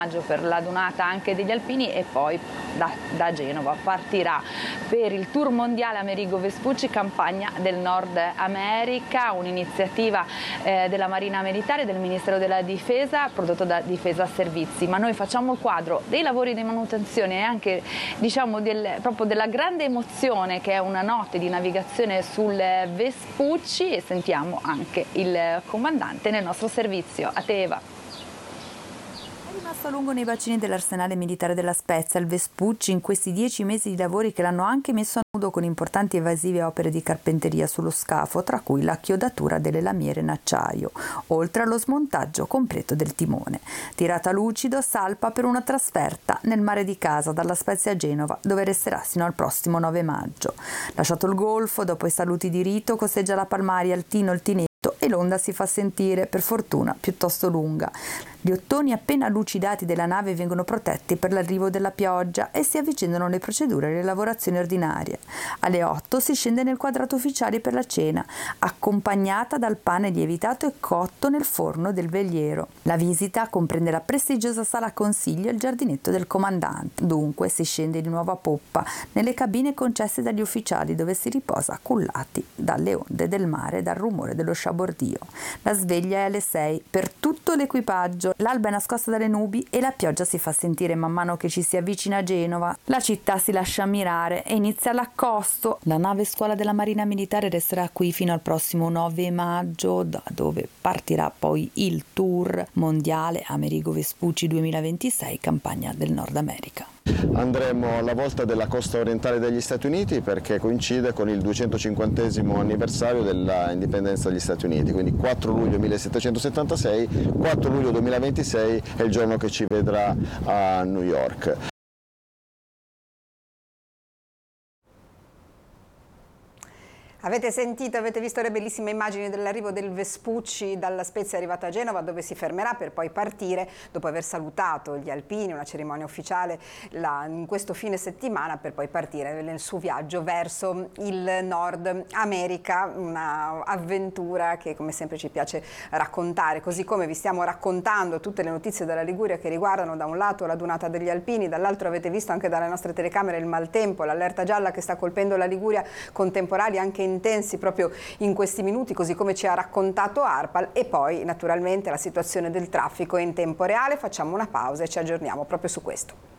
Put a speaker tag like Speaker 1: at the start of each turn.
Speaker 1: per la donata anche degli alpini e poi da Genova partirà per il Tour Mondiale Amerigo Vespucci Campagna del Nord America, un'iniziativa della Marina Militare e del Ministero della Difesa prodotto da Difesa Servizi. Ma noi facciamo il quadro dei lavori di manutenzione e anche diciamo proprio della grande emozione che è una notte di navigazione sul Vespucci e sentiamo anche il comandante nel nostro servizio. A te Eva.
Speaker 2: È rimasto a lungo nei bacini dell'arsenale militare della Spezia il Vespucci in questi 10 mesi di lavori che l'hanno anche messo a nudo con importanti evasive opere di carpenteria sullo scafo, tra cui la chiodatura delle lamiere in acciaio, oltre allo smontaggio completo del timone. Tirata lucido, salpa per una trasferta nel mare di casa dalla Spezia a Genova, dove resterà sino al prossimo 9 maggio. Lasciato il golfo, dopo i saluti di rito, costeggia la Palmari al Tino il Tinetto e l'onda si fa sentire, per fortuna, piuttosto lunga. Gli ottoni appena lucidati della nave vengono protetti per l'arrivo della pioggia e si avvicendano le procedure e le lavorazioni ordinarie. Alle 8 si scende nel quadrato ufficiale per la cena, accompagnata dal pane lievitato e cotto nel forno del veliero. La visita comprende la prestigiosa sala consiglio e il giardinetto del comandante. Dunque si scende di nuovo a poppa, nelle cabine concesse dagli ufficiali dove si riposa cullati dalle onde del mare e dal rumore dello sciabordio. La sveglia è alle 6 per tutto l'equipaggio. L'alba è nascosta dalle nubi e la pioggia si fa sentire man mano che ci si avvicina a Genova. La città si lascia ammirare e inizia l'accosto. La nave scuola della Marina Militare resterà qui fino al prossimo 9 maggio, da dove partirà poi il Tour Mondiale Amerigo Vespucci 2026, Campagna del Nord America.
Speaker 3: Andremo alla volta della costa orientale degli Stati Uniti perché coincide con il 250° anniversario dell'indipendenza degli Stati Uniti, quindi 4 luglio 1776, 4 luglio 2026 è il giorno che ci vedrà a New York.
Speaker 4: Avete sentito, avete visto le bellissime immagini dell'arrivo del Vespucci dalla Spezia arrivata a Genova, dove si fermerà per poi partire dopo aver salutato gli alpini, una cerimonia ufficiale in questo fine settimana, per poi partire nel suo viaggio verso il Nord America, un'avventura che come sempre ci piace raccontare, così come vi stiamo raccontando tutte le notizie della Liguria che riguardano da un lato la dunata degli alpini, dall'altro avete visto anche dalle nostre telecamere il maltempo, l'allerta gialla che sta colpendo la Liguria con temporali anche intensi proprio in questi minuti, così come ci ha raccontato ARPAL, e poi naturalmente la situazione del traffico in tempo reale. Facciamo una pausa e ci aggiorniamo proprio su questo.